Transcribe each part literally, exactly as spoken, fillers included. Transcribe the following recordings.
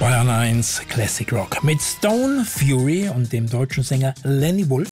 Bayern eins Classic Rock mit Stone Fury und dem deutschen Sänger Lenny Wolf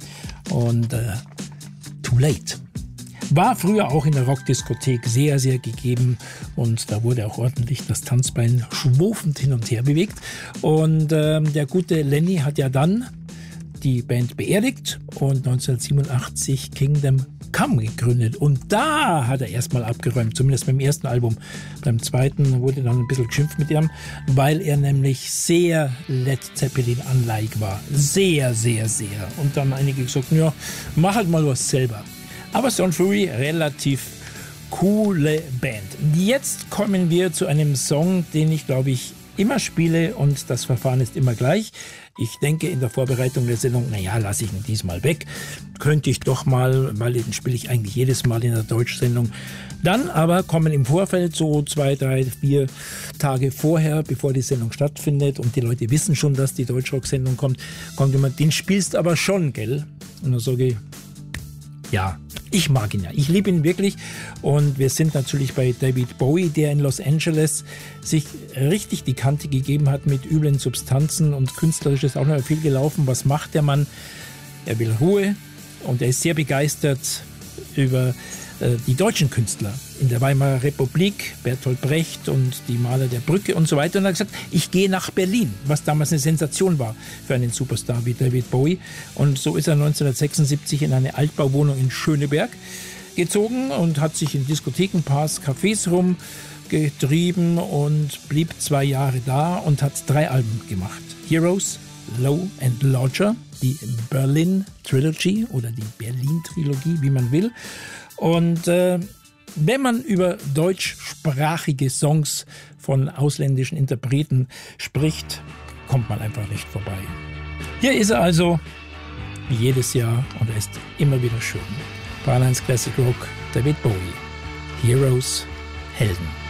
und äh, Too Late. War früher auch in der Rockdiskothek sehr, sehr gegeben und da wurde auch ordentlich das Tanzbein schwurfend hin und her bewegt. Und äh, der gute Lenny hat ja dann die Band beerdigt und neunzehnhundertsiebenundachtzig Kingdom Come gegründet. Und da hat er erstmal abgeräumt, zumindest beim ersten Album. Beim zweiten wurde dann ein bisschen geschimpft mit ihm, weil er nämlich sehr Led Zeppelin-unlike war. Sehr, sehr, sehr. Und dann einige gesagt, ja, mach halt mal was selber. Aber Stone Fury, relativ coole Band. Jetzt kommen wir zu einem Song, den ich, glaube ich, immer spiele und das Verfahren ist immer gleich. Ich denke in der Vorbereitung der Sendung, naja, lasse ich ihn diesmal weg. Könnte ich doch mal, weil den spiele ich eigentlich jedes Mal in der Deutschsendung. Dann aber kommen im Vorfeld so zwei, drei, vier Tage vorher, bevor die Sendung stattfindet und die Leute wissen schon, dass die Deutschrock-Sendung kommt, kommt jemand, den spielst aber schon, gell? Und dann sage ich, ja, ich mag ihn ja. Ich liebe ihn wirklich. Und wir sind natürlich bei David Bowie, der in Los Angeles sich richtig die Kante gegeben hat mit üblen Substanzen und künstlerisch ist auch noch viel gelaufen. Was macht der Mann? Er will Ruhe und er ist sehr begeistert über äh, die deutschen Künstler in der Weimarer Republik, Bertolt Brecht und die Maler der Brücke und so weiter. Und er hat gesagt, ich gehe nach Berlin, was damals eine Sensation war für einen Superstar wie David Bowie. Und so ist er neunzehnhundertsechsundsiebzig in eine Altbauwohnung in Schöneberg gezogen und hat sich in Diskotheken, Bars, Cafés rumgetrieben und blieb zwei Jahre da und hat drei Alben gemacht. Heroes, Low and Larger, die Berlin Trilogy oder die Berlin Trilogie, wie man will. Und äh, wenn man über deutschsprachige Songs von ausländischen Interpreten spricht, kommt man einfach nicht vorbei. Hier ist er also, wie jedes Jahr, und er ist immer wieder schön. Bayern eins Classic Rock, David Bowie, Heroes, Helden.